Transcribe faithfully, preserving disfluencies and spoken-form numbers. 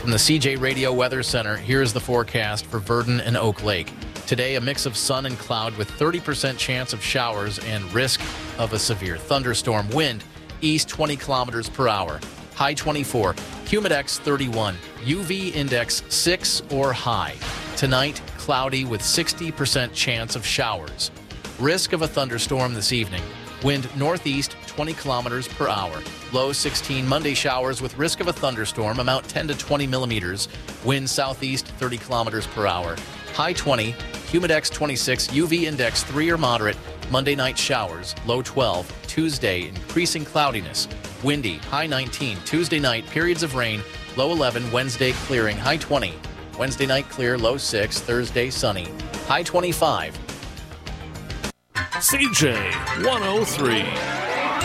From the C J Radio Weather Center, here's the forecast for Virden and Oak Lake. Today, a mix of sun and cloud with thirty percent chance of showers and risk of a severe thunderstorm. Wind, east twenty kilometers per hour. High twenty-four. Humidex thirty-one. U V index six or high. Tonight, cloudy with sixty percent chance of showers. Risk of a thunderstorm this evening. Wind northeast twenty kilometers per hour. Low sixteen. Monday showers with risk of a thunderstorm. Amount ten to twenty millimeters. Wind southeast thirty kilometers per hour. High twenty. Humidex twenty-six. U V index three or moderate. Monday night showers. Low twelve. Tuesday increasing cloudiness. Windy. High nineteen. Tuesday night periods of rain. Low eleven. Wednesday clearing. High twenty. Wednesday night clear. Low six. Thursday sunny. High twenty-five. C J one oh three.